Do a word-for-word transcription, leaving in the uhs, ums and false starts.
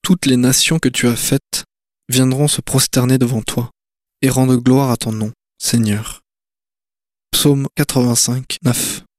toutes les nations que tu as faites viendront se prosterner devant toi et rendre gloire à ton nom, Seigneur. Psaume quatre-vingt-cinq, neuf.